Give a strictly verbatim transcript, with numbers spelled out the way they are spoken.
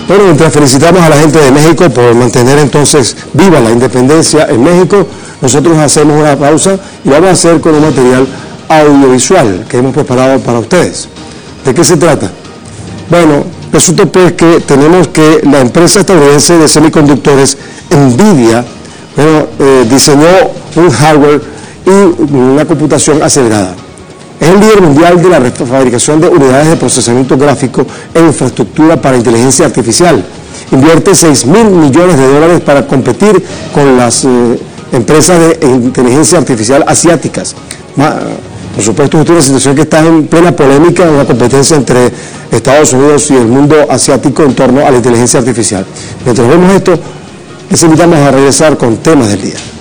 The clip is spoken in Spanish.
Bueno, mientras felicitamos a la gente de México por mantener entonces viva la independencia en México, nosotros hacemos una pausa y vamos a hacer con un material audiovisual que hemos preparado para ustedes. ¿De qué se trata? Bueno, resulta pues que tenemos que la empresa estadounidense de semiconductores NVIDIA, bueno, eh, diseñó un hardware y una computación acelerada. Es el líder mundial de la fabricación de unidades de procesamiento gráfico e infraestructura para inteligencia artificial. Invierte seis mil millones de dólares para competir con las eh, empresas de inteligencia artificial asiáticas. Por supuesto, es una situación que está en plena polémica, una competencia entre Estados Unidos y el mundo asiático en torno a la inteligencia artificial. Mientras vemos esto, les invitamos a regresar con temas del día.